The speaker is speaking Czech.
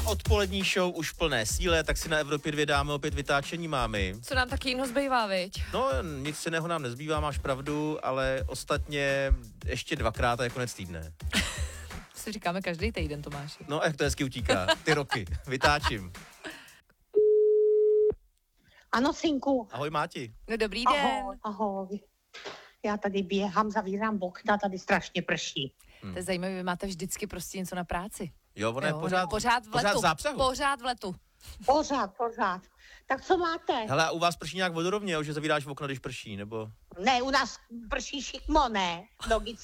odpolední show už v plné síle, tak si na Evropě 2 dáme opět vytáčení mámy. Co nám taky jiného zbývá, viď? No, nic jiného nám nezbývá, máš pravdu, ale ostatně ještě 2krát a je konec týdne. To si říkáme každý týden, Tomáši. No, jak to hezky utíká, ty roky, vytáčím. Ano, synku. Ahoj, Máti. No dobrý den. Ahoj, ahoj. Já tady běhám, zavírám okna, tady strašně prší. To je zajímavé, vy máte vždycky prostě něco na práci. Jo, ona je pořád v letu. v zápřehu. Pořád v letu. Pořád. Tak co máte? Hele, a u vás prší nějak vodorovně, jo, že zavíráš okna, když prší, nebo? Ne, u nás prší šikmo, ne? Logicky.